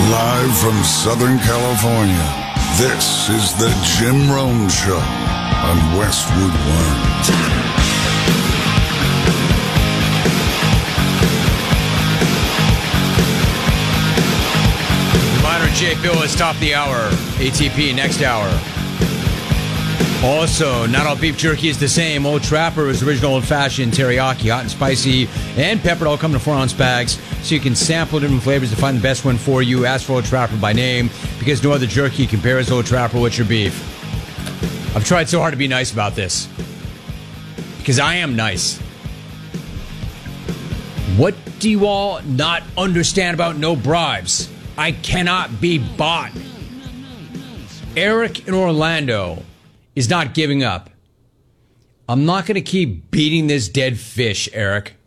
Live from Southern California, this is the Jim Rome Show on Westwood One. Reminder, Jake Bill is top of the hour. ATP next hour. Also, not all beef jerky is the same. Old Trapper is original old-fashioned teriyaki, hot and spicy, and peppered. All come in 4-ounce bags, so you can sample different flavors to find the best one for you. Ask for Old Trapper by name, because no other jerky compares Old Trapper with your beef. I've tried so hard to be nice about this, because I am nice. What do you all not understand about no bribes? I cannot be bought. Eric in Orlando is not giving up. I'm not going to keep beating this dead fish, Eric.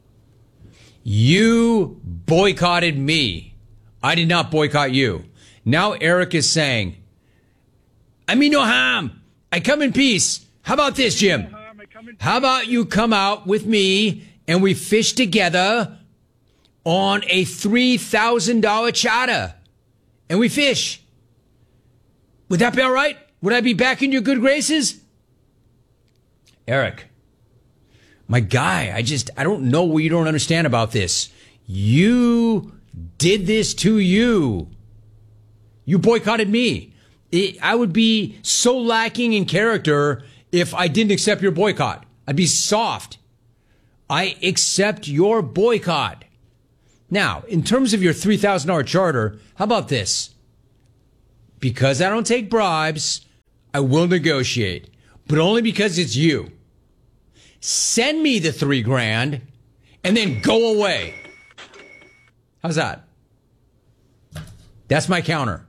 You boycotted me. I did not boycott you. Now Eric is saying, I mean no harm. I come in peace. How about this, Jim? How about you come out with me and we fish together on a $3,000 charter and we fish? Would that be all right? Would I be back in your good graces? Eric, my guy, I don't know what you don't understand about this. You did this to you. You boycotted me. I would be so lacking in character if I didn't accept your boycott. I'd be soft. I accept your boycott. Now, in terms of your $3,000 charter, how about this? Because I don't take bribes, I will negotiate, but only because it's you. Send me the $3,000 and then go away. How's that? That's my counter.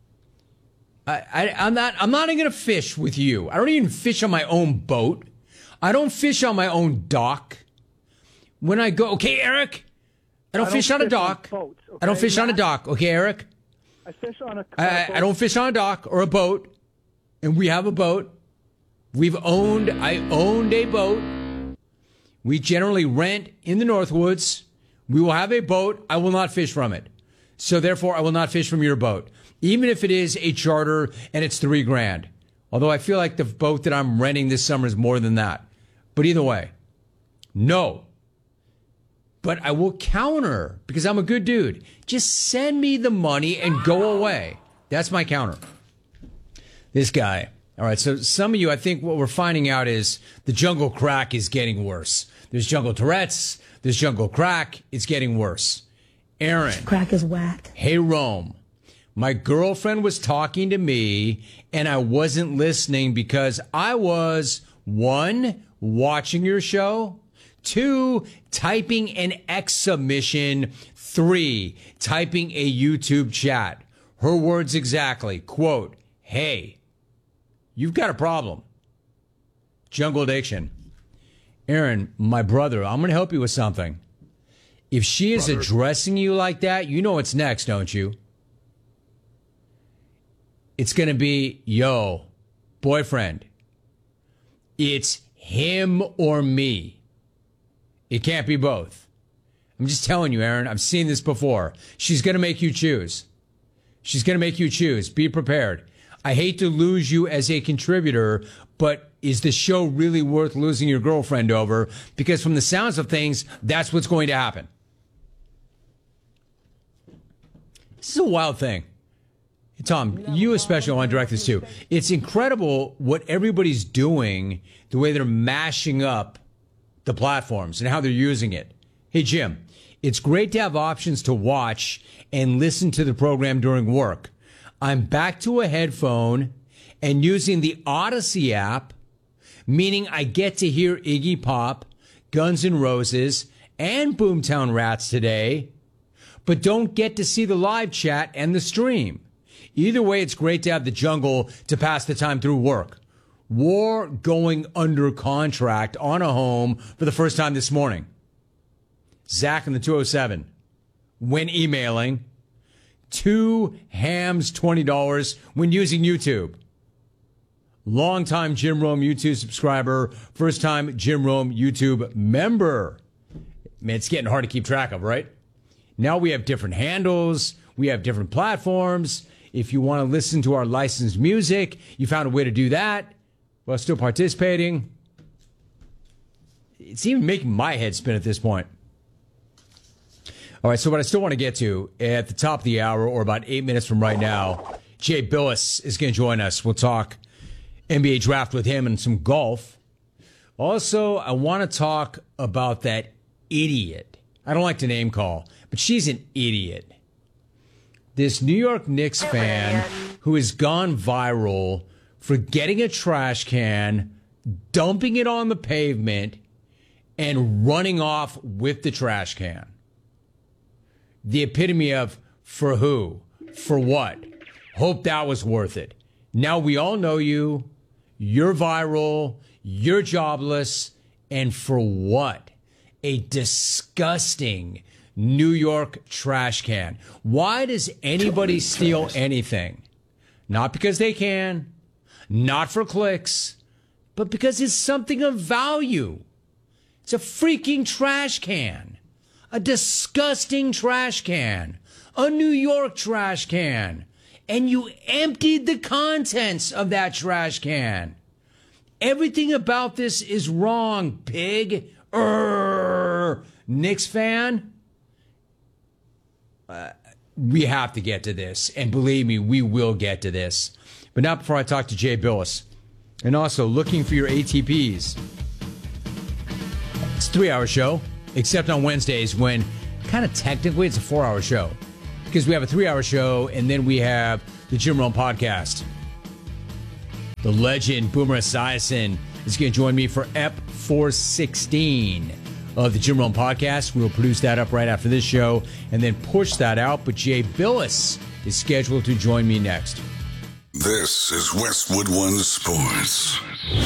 I'm not even going to fish with you. I don't even fish on my own boat. I don't fish on my own dock. When I go, okay, Eric, I don't fish on a dock. Boats, okay? I don't fish on a dock. Okay, Eric? I fish on a I don't fish on a dock or a boat. And we have a boat. I owned a boat. We generally rent in the Northwoods. We will have a boat. I will not fish from it. So therefore, I will not fish from your boat. Even if it is a charter and it's $3,000. Although I feel like the boat that I'm renting this summer is more than that. But either way, no. But I will counter because I'm a good dude. Just send me the money and go away. That's my counter. This guy. All right, so some of you, I think what we're finding out is the jungle crack is getting worse. There's jungle Tourette's. There's jungle crack. It's getting worse. Aaron. Crack is whack. Hey, Rome. My girlfriend was talking to me, and I wasn't listening because I was, 1, watching your show, 2, typing an X submission, 3, typing a YouTube chat. Her words exactly, quote, hey, you've got a problem. Jungle addiction. Aaron, my brother, I'm going to help you with something. If she is addressing you like that, you know what's next, don't you? It's going to be, yo, boyfriend, it's him or me. It can't be both. I'm just telling you, Aaron, I've seen this before. She's going to make you choose. She's going to make you choose. Be prepared. I hate to lose you as a contributor, but is the show really worth losing your girlfriend over? Because from the sounds of things, that's what's going to happen. This is a wild thing. Tom, you especially want to direct this to. It's incredible what everybody's doing, the way they're mashing up the platforms and how they're using it. Hey, Jim, it's great to have options to watch and listen to the program during work. I'm back to a headphone and using the Odyssey app, meaning I get to hear Iggy Pop, Guns N' Roses, and Boomtown Rats today, but don't get to see the live chat and the stream. Either way, it's great to have the jungle to pass the time through work. War going under contract on a home for the first time this morning. Zach in the 207, when emailing, 2 hams, $20 when using YouTube. Longtime Jim Rome YouTube subscriber, first time Jim Rome YouTube member. Man, it's getting hard to keep track of, right? Now we have different handles. We have different platforms. If you want to listen to our licensed music, you found a way to do that while still participating. It's even making my head spin at this point. All right, so what I still want to get to at the top of the hour, or about 8 minutes from right now, Jay Billis is going to join us. We'll talk NBA draft with him and some golf. Also, I want to talk about that idiot. I don't like to name call, but she's an idiot. This New York Knicks fan who has gone viral for getting a trash can, dumping it on the pavement, and running off with the trash can. The epitome of for who? For what? Hope that was worth it. Now we all know you. You're viral. You're jobless. And for what? A disgusting New York trash can. Why does anybody steal anything? Not because they can, not for clicks, but because it's something of value. It's a freaking trash can. A disgusting trash can. A New York trash can. And you emptied the contents of that trash can. Everything about this is wrong, pig. Knicks fan? We have to get to this. And believe me, we will get to this. But not before I talk to Jay Billis. And also, looking for your ATPs. It's a 3-hour show, except on Wednesdays when kind of technically it's a 4-hour show. Because we have a 3-hour show and then we have the Jim Rome podcast. The legend Boomer Esiason is going to join me for EP 416 of the Jim Rome podcast. We'll produce that up right after this show and then push that out. But Jay Billis is scheduled to join me next. This is Westwood One Sports.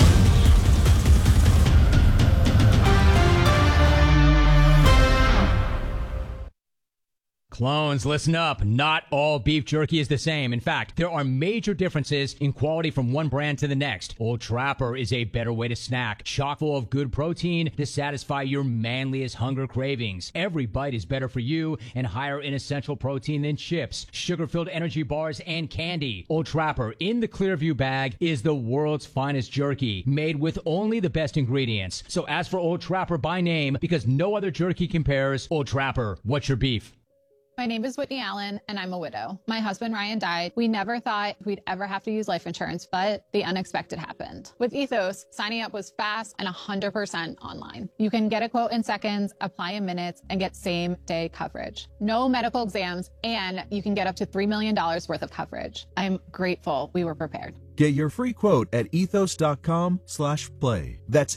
Clones, listen up. Not all beef jerky is the same. In fact, there are major differences in quality from one brand to the next. Old Trapper is a better way to snack, chock full of good protein to satisfy your manliest hunger cravings. Every bite is better for you and higher in essential protein than chips, sugar-filled energy bars, and candy. Old Trapper in the Clearview bag is the world's finest jerky, made with only the best ingredients. So ask for Old Trapper by name because no other jerky compares. Old Trapper, what's your beef? My name is Whitney Allen, and I'm a widow. My husband, Ryan, died. We never thought we'd ever have to use life insurance, but the unexpected happened. With Ethos, signing up was fast and 100% online. You can get a quote in seconds, apply in minutes, and get same-day coverage. No medical exams, and you can get up to $3 million worth of coverage. I'm grateful we were prepared. Get your free quote at ethos.com/play. That's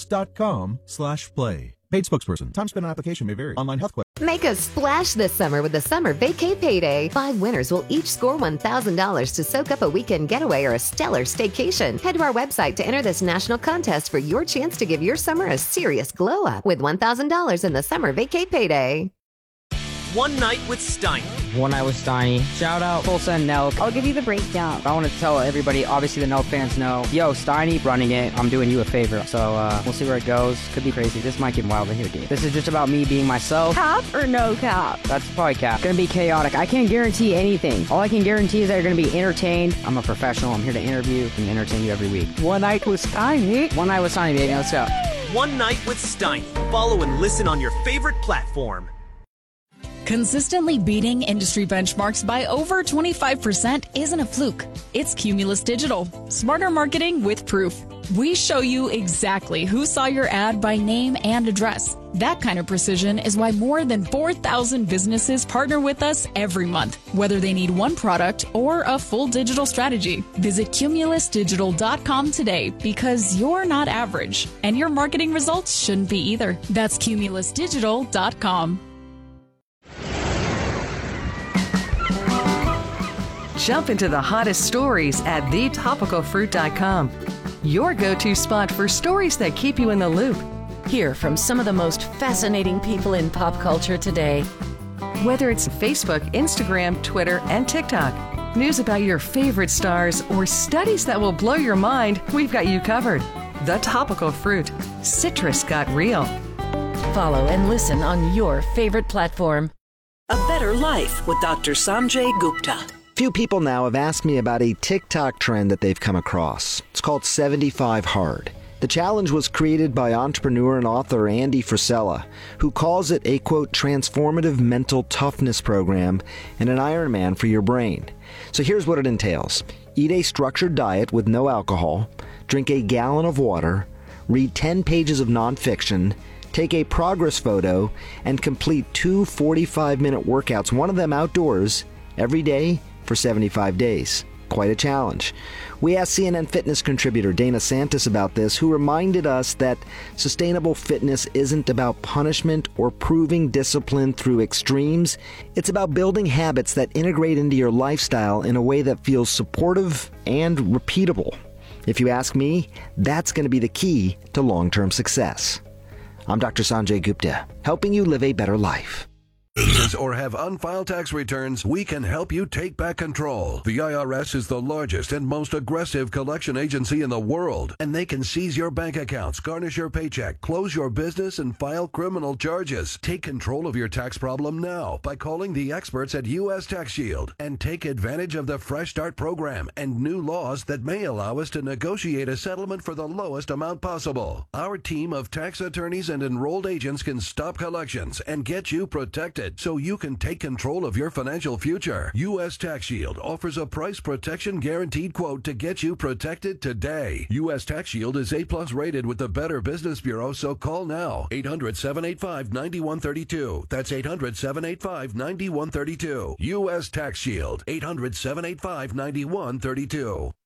ethos.com/play. Paid spokesperson. Time spent on application may vary. Online health question. Make a splash this summer with the Summer Vacay Payday. 5 winners will each score $1,000 to soak up a weekend getaway or a stellar staycation. Head to our website to enter this national contest for your chance to give your summer a serious glow up with $1,000 in the Summer Vacay Payday. One Night with Steiny. One Night with Steiny. Shout out Tulsa and Nelk. I'll give you the breakdown. I want to tell everybody, obviously the Nelk fans know, yo, Steiny running it. I'm doing you a favor. So we'll see where it goes. Could be crazy. This might get wild in here, dude. This is just about me being myself. Cap or no cap? That's probably cap. Gonna be chaotic. I can't guarantee anything. All I can guarantee is that you're gonna be entertained. I'm a professional. I'm here to interview and entertain you every week. One Night with Steiny. One Night with Steiny, baby. Let's go. One Night with Steiny. Follow and listen on your favorite platform. Consistently beating industry benchmarks by over 25% isn't a fluke. It's Cumulus Digital. Smarter marketing with proof. We show you exactly who saw your ad by name and address. That kind of precision is why more than 4,000 businesses partner with us every month, whether they need one product or a full digital strategy. Visit cumulusdigital.com today because you're not average, and your marketing results shouldn't be either. That's cumulusdigital.com. Jump into the hottest stories at thetopicalfruit.com. Your go-to spot for stories that keep you in the loop. Hear from some of the most fascinating people in pop culture today. Whether it's Facebook, Instagram, Twitter, and TikTok, news about your favorite stars, or studies that will blow your mind, we've got you covered. The Topical Fruit. Citrus got real. Follow and listen on your favorite platform. A better better life with Dr. Sanjay Gupta. Few people now have asked me about a TikTok trend that they've come across. It's called 75 Hard. The challenge was created by entrepreneur and author Andy Frisella, who calls it a, quote, transformative mental toughness program and an Ironman for your brain. So here's what it entails. Eat a structured diet with no alcohol, drink a gallon of water, read 10 pages of nonfiction, take a progress photo, and complete 2 45-minute workouts, one of them outdoors, every day for 75 days. Quite a challenge. We asked CNN Fitness contributor Dana Santis about this, who reminded us that sustainable fitness isn't about punishment or proving discipline through extremes. It's about building habits that integrate into your lifestyle in a way that feels supportive and repeatable. If you ask me, that's going to be the key to long-term success. I'm Dr. Sanjay Gupta, helping you live a better life. Or have unfiled tax returns, we can help you take back control. The IRS is the largest and most aggressive collection agency in the world, and they can seize your bank accounts, garnish your paycheck, close your business, and file criminal charges. Take control of your tax problem now by calling the experts at U.S. Tax Shield and take advantage of the Fresh Start program and new laws that may allow us to negotiate a settlement for the lowest amount possible. Our team of tax attorneys and enrolled agents can stop collections and get you protected, so you can take control of your financial future. U.S. Tax Shield offers a price protection guaranteed quote to get you protected today. U.S. Tax Shield is A+ rated with the Better Business Bureau, so call now. 800-785-9132. That's 800-785-9132. U.S. Tax Shield. 800-785-9132.